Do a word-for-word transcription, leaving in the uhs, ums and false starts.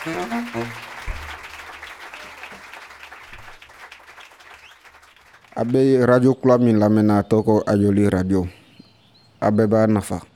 A bɛ radio kula min lamɛnna a tɔgɔ Ayoli radio a bɛɛ b'a nafa.